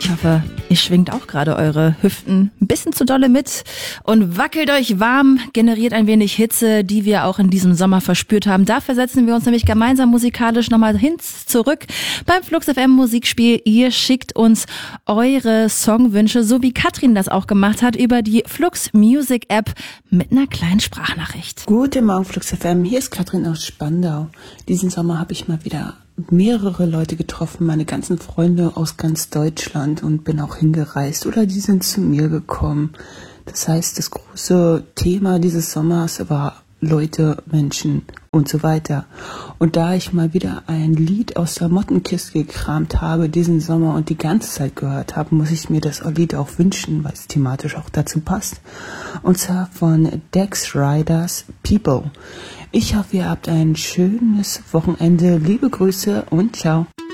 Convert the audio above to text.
Ich hoffe, ihr schwingt auch gerade eure Hüften ein bisschen zu dolle mit und wackelt euch warm, generiert ein wenig Hitze, die wir auch in diesem Sommer verspürt haben. Da versetzen wir uns nämlich gemeinsam musikalisch nochmal zurück beim Flux FM Musikspiel. Ihr schickt uns eure Songwünsche, so wie Katrin das auch gemacht hat, über die Flux Music App mit einer kleinen Sprachnachricht. Guten Morgen Flux FM, hier ist Katrin aus Spandau. Diesen Sommer habe ich mal wieder mehrere Leute getroffen, meine ganzen Freunde aus ganz Deutschland, und bin auch hingereist oder die sind zu mir gekommen. Das heißt, das große Thema dieses Sommers war Leute, Menschen und so weiter. Und da ich mal wieder ein Lied aus der Mottenkiste gekramt habe diesen Sommer und die ganze Zeit gehört habe, muss ich mir das Lied auch wünschen, weil es thematisch auch dazu passt. Und zwar von Dex Riders People. Ich hoffe, ihr habt ein schönes Wochenende. Liebe Grüße und ciao.